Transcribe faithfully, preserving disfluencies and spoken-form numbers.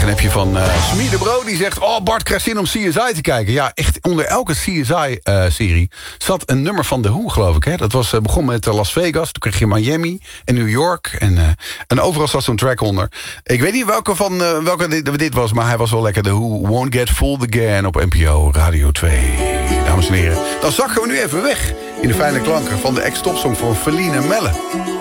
een appje van uh, Smee de Bro. Die zegt, oh Bart krijgt zin om C S I te kijken. Ja, echt onder elke C S I-serie uh, zat een nummer van The Who, geloof ik. Hè? Dat was uh, begon met uh, Las Vegas. Toen kreeg je Miami en New York. En, uh, en overal zat zo'n track onder. Ik weet niet welke van uh, welke dit, dit was, maar hij was wel lekker. The Who, Won't Get Fooled Again op N P O Radio twee. Dames en heren, dan zakken we nu even weg in de fijne klanken van de ex-topsong van Feline Melle.